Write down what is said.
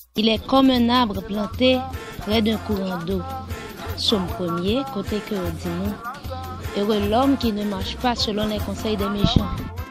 Il est comme un arbre planté près d'un courant d'eau. Somme 1er, côté que dit nous. Heureux l'homme qui ne marche pas selon les conseils des méchants,